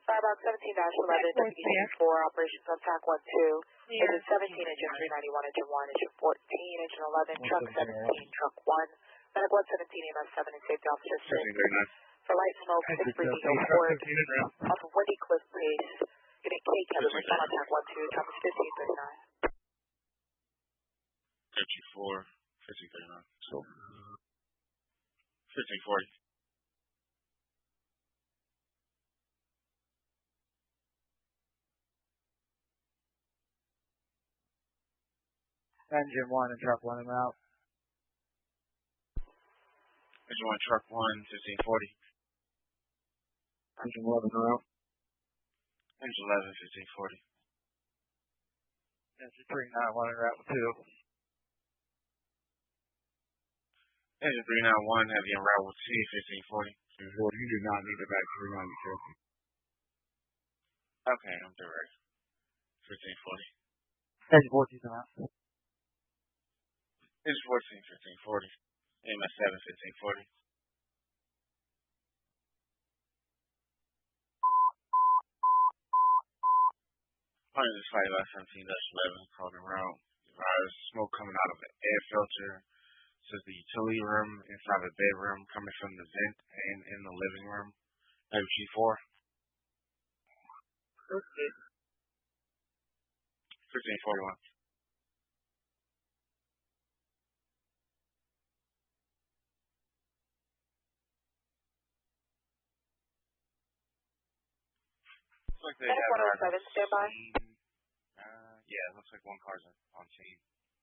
Firebox 17-11, WC4, operations on TAC 12, engine 17, engine 391, engine 1, engine 14, engine 11, truck 17, truck 1, medical 17, EMS 7, and safety officer 6. For light smoke, 6 breathing, go forward, off of Windy Cliff Base, unit K, Kevin, respond on TAC 12, time is 15:39. 54, 15:39. 15:40. Engine 1 and truck 1 en route. Engine 1, truck 1, 15:40. Engine 11 en route. Engine 11, 15:40. Engine 391 en route with 2. Engine 391, heavy en route with T, 15:40. You do not need the back 392. Okay, I'm direct. 15:40. Engine 14 en route. Engine 14, 15:40. EMS 7, 15:40. This is flight 17-11, called en route. There's smoke coming out of the air filter. This is the utility room, inside the bedroom, coming from the vent and in the living room. WG4. Okay. 15:41. Looks like they have 107, stand by. Yeah, it looks like one car's on scene.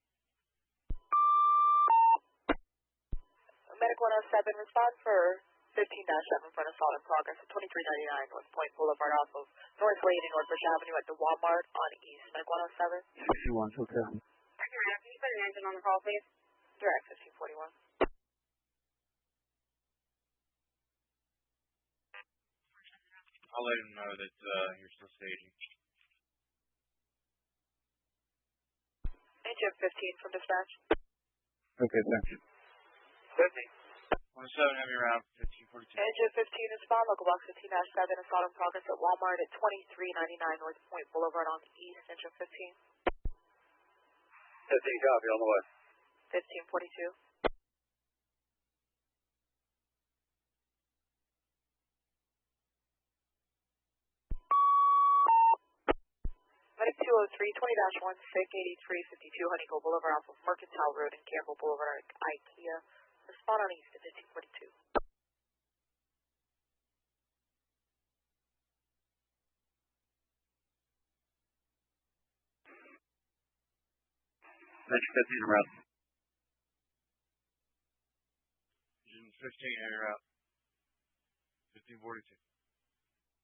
Medical 107, respond for 15-7 front assault in progress at 2399 North Point Boulevard off of North Lane and Northbridge Avenue at the Walmart on East. Medical 107. 61, hotel. Can you put an engine on the call, please? Direct 1541. I'll let him know that you're still staging. Engine 15 from dispatch. Okay, thank you. 17, heavy route, 15:42. Engine 15 is spawn, local box 15-7, assault in progress at Walmart at 2399 North Point Boulevard on the East. Engine 15. 15, copy, on the way. 1542. Medic 203, 20-1, SIC 8352 Honeycomb Boulevard off of Mercantile Road and Campbell Boulevard at IKEA. Respond on East at 1542. Engine 15 en route. Engine 15, heavy route, 15:42.